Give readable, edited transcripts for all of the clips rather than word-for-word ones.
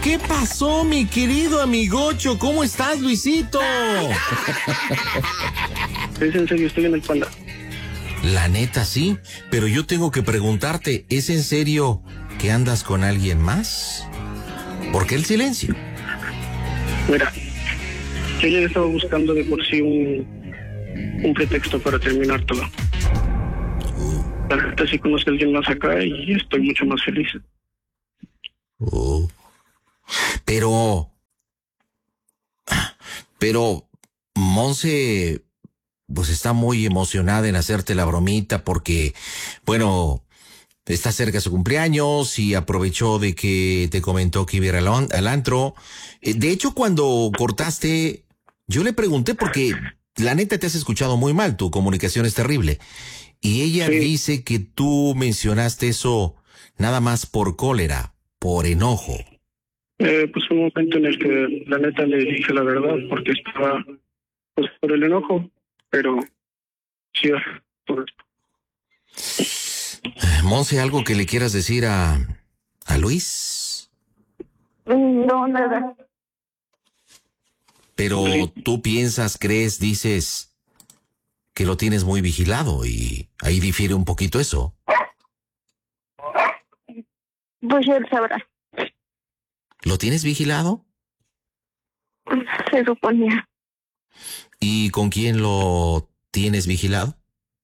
¿Qué pasó, mi querido amigocho? ¿Cómo estás, Luisito? Es en serio, estoy en el Panda. La neta, sí, pero yo tengo que preguntarte, ¿es en serio que andas con alguien más? ¿Por qué el silencio? Mira, yo ya estaba buscando de por sí un pretexto para terminar todo. La verdad sí conozco a alguien más acá y estoy mucho más feliz. Pero, Monse, pues está muy emocionada en hacerte la bromita porque, bueno, está cerca su cumpleaños y aprovechó de que te comentó que iba a ir al antro. De hecho, cuando cortaste, yo le pregunté porque la neta te has escuchado muy mal, tu comunicación es terrible. Y ella Sí. dice que tú mencionaste eso nada más por cólera, por enojo. Pues fue un momento en el que la neta le dije la verdad porque estaba pues por el enojo, pero sí, por Monse, ¿algo que le quieras decir a Luis? No, nada. Pero tú piensas, crees, dices que lo tienes muy vigilado y ahí difiere un poquito eso. Pues él sabrá. ¿Lo tienes vigilado? Se suponía. ¿Y con quién lo tienes vigilado?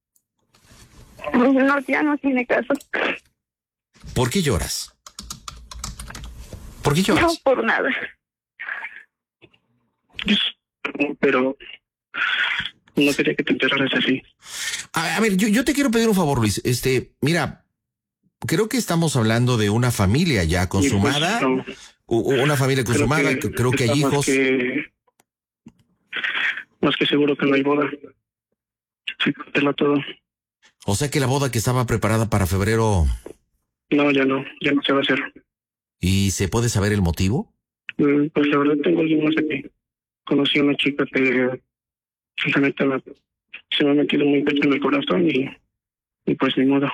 No, ya no tiene caso. ¿Por qué lloras? ¿Por qué No, lloras? por nada. pero no quería que te enteraras así. A ver, yo te quiero pedir un favor, Luis. Mira, creo que estamos hablando de una familia ya consumada. Y pues, no, Una familia consumada, creo que hay está hijos. Más que seguro que no hay boda. Sí, córtela todo. O sea que la boda que estaba preparada para febrero, No, ya no se va a hacer. ¿y se puede saber el motivo? Pues la verdad tengo alguien más aquí. Conocí a una chica que la neta se me ha metido muy pecho en el corazón y pues ni modo.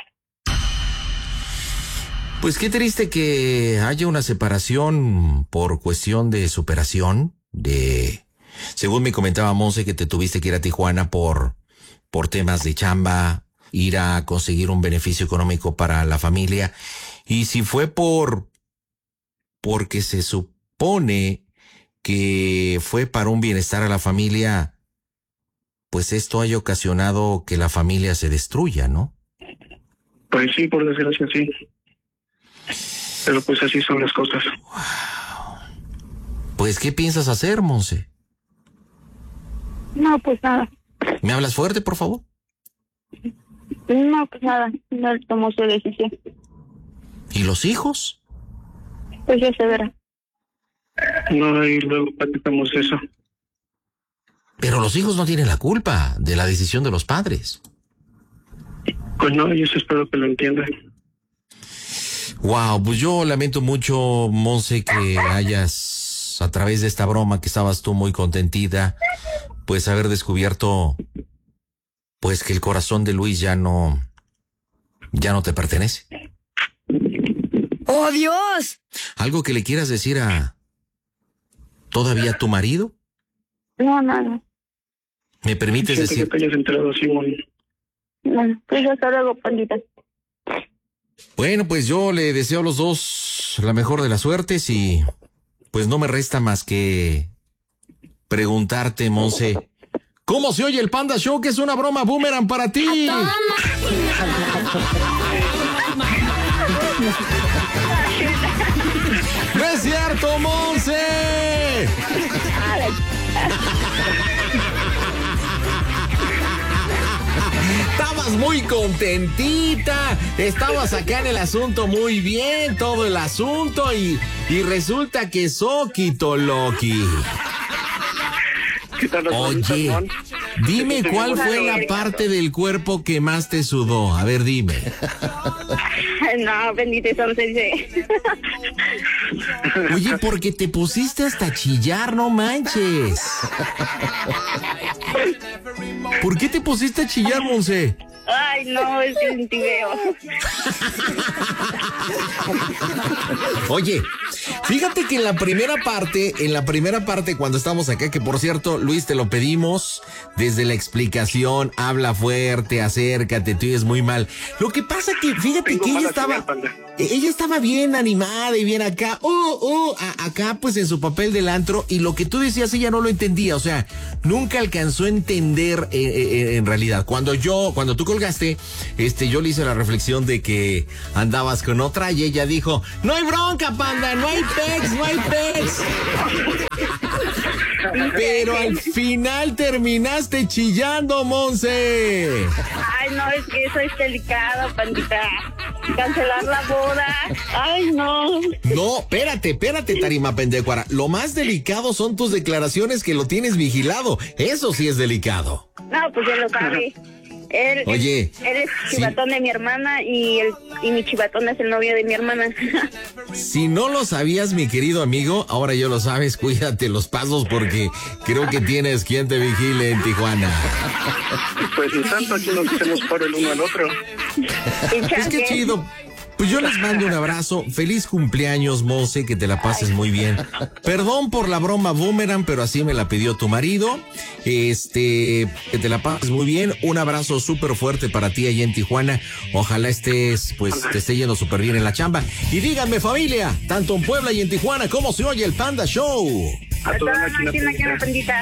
Pues qué triste que haya una separación por cuestión de superación, según me comentaba Monse, que te tuviste que ir a Tijuana por temas de chamba, ir a conseguir un beneficio económico para la familia. Y si fue porque se supone que fue para un bienestar a la familia, pues esto haya ocasionado que la familia se destruya, ¿no? Pues sí, por desgracia sí. Pero pues así son las cosas. Pues, ¿qué piensas hacer, Monse? No, pues nada. ¿Me hablas fuerte, por favor? No, pues nada. No tomó su decisión. ¿Y los hijos? Pues ya se verá. No, y luego platicamos eso. Pero los hijos no tienen la culpa de la decisión de los padres. Pues no, yo espero que lo entiendan. Wow, pues yo lamento mucho, Monse, que hayas, a través de esta broma que estabas tú muy contentita, pues haber descubierto, pues que el corazón de Luis ya no te pertenece. ¡Oh, Dios! ¿Algo que le quieras decir a todavía tu marido? No, nada. ¿Me permites Siento decir? que te hayas enterado, Simón. No, pues hasta luego, pandita. Bueno, pues yo le deseo a los dos la mejor de las suertes y pues no me resta más que preguntarte, Monse, ¿cómo se oye el Panda Show? Que es una broma boomerang para ti. ¡No es cierto, Monse! Estabas muy contentita, estabas acá en el asunto muy bien, todo el asunto, y resulta que Soquito Loki. ¿Qué tal las Oye, bolitas, no? dime cuál fue la parte del cuerpo que más te sudó. A ver, dime. No, bendito, eso no se dice. Oye, porque te pusiste hasta a chillar, no manches. ¿Por qué te pusiste a chillar, Monse? Ay, no, es que sentí feo. Oye, Fíjate que en la primera parte, cuando estamos acá, que por cierto, Luis, te lo pedimos, desde la explicación, habla fuerte, acércate, tú oyes muy mal. Lo que pasa que, fíjate que ella estaba bien animada y bien acá, acá pues en su papel del antro, y lo que tú decías ella no lo entendía, o sea, nunca alcanzó a entender en realidad. Cuando tú colgaste, yo le hice la reflexión de que andabas con otra y ella dijo, no hay bronca, panda, no hay pex. Pero al final terminaste chillando, Monse. Ay, no, es que eso es delicado, pandita. Cancelar la boda. Ay, no. No, espérate, Tarima Pendecuara. Lo más delicado son tus declaraciones que lo tienes vigilado. Eso sí es delicado. No, pues ya lo sabe. Él es chivatón de mi hermana y mi chivatón es el novio de mi hermana. Si no lo sabías, mi querido amigo, ahora ya lo sabes, cuídate los pasos porque creo que tienes quien te vigile en Tijuana. Pues ni tanto, aquí nos hacemos por el uno al otro. Es que chido. Pues yo les mando un abrazo. Feliz cumpleaños, Monse, que te la pases muy bien. Perdón por la broma boomerang, pero así me la pidió tu marido. Que te la pases muy bien. Un abrazo súper fuerte para ti allá en Tijuana. Ojalá te esté yendo súper bien en la chamba. Y díganme, familia, tanto en Puebla y en Tijuana, ¿cómo se oye el Panda Show? A toda máquina, Pandita.